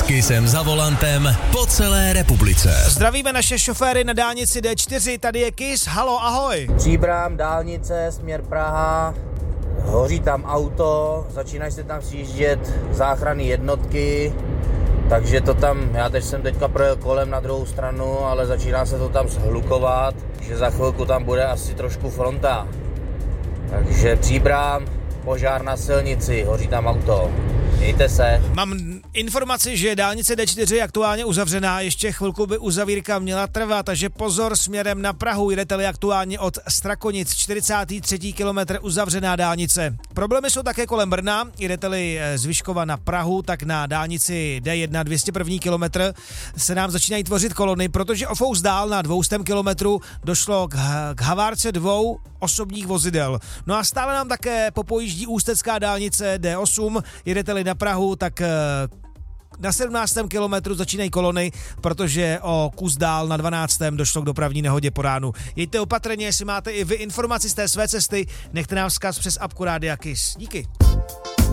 Kisem za volantem po celé republice. Zdravíme naše šoféry na dálnici D4, tady je Kiss, halo, ahoj. Příbram, dálnice, směr Praha, hoří tam auto, začínají se tam sjíždět záchranné jednotky, takže to tam, já teď jsem teďka projel kolem na druhou stranu, ale začíná se to tam shlukovat, že za chvilku tam bude asi trošku fronta. Takže Příbram, požár na silnici, hoří tam auto. Mějte se. Mám informaci, že dálnice D4 je aktuálně uzavřená, ještě chvilku by uzavírka měla trvat, takže pozor směrem na Prahu, jedete-li aktuálně od Strakonic, 43. kilometr uzavřená dálnice. Problémy jsou také kolem Brna, jedete-li z Vyškova na Prahu, tak na dálnici D1 201. kilometr se nám začínají tvořit kolony, protože o fous dál na 200 kilometru došlo k havárce 2 osobních vozidel. No a stále nám také popojíždí ústecká dálnice D8, jedete-li na Prahu, tak na 17. kilometru začínají kolony, protože o kus dál na 12. došlo k dopravní nehodě po ránu. Jeďte opatrně, jestli máte i vy informaci z té své cesty, nechte nám vzkaz přes apku Rádia Kiss. Díky.